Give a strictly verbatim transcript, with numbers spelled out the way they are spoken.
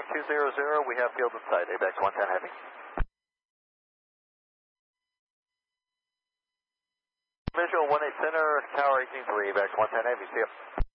two zero zero, we have field in sight, AVAX one ten Heavy. Visual one eight center, tower eighteen three, AVAX one ten Heavy, see you.